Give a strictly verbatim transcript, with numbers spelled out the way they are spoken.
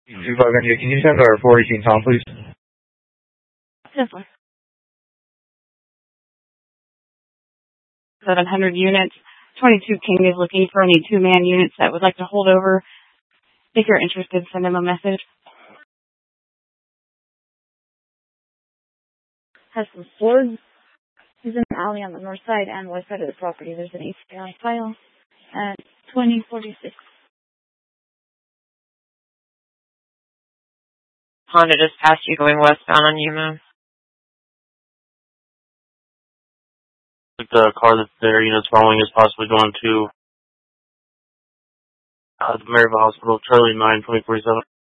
two five India, can you send our four eighteen Tom, please? Definitely. seven hundred units. twenty-two King is looking for any two-man units that would like to hold over. If you're interested, send him a message. Has some swords. He's in an alley on the north side and west side of the property. There's an A C I file at twenty forty-six. Honda just passed you going westbound on Yuma. The car that's there, you know, it's following is possibly going to uh, the Maryville Hospital, Charlie nine, twenty forty-seven.